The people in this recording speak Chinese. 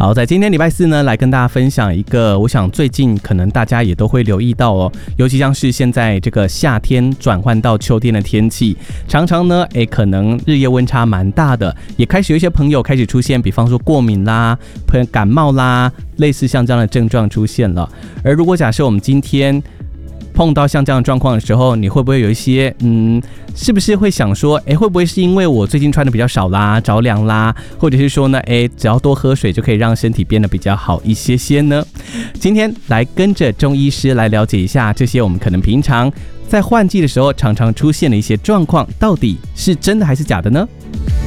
好，在今天礼拜四呢，来跟大家分享一个，我想最近可能大家也都会留意到哦，尤其像是现在这个夏天转换到秋天的天气，常常呢，可能日夜温差蛮大的，也开始有一些朋友开始出现，比方说过敏啦、感冒啦，类似像这样的症状出现了。而如果假设我们今天碰到像这样的状况的时候，你会不会有一些是不是会想说，会不会是因为我最近穿的比较少啦，着凉啦，或者是说呢，只要多喝水就可以让身体变得比较好一些些呢？今天来跟着中医师来了解一下这些我们可能平常在换季的时候常常出现的一些状况，到底是真的还是假的呢？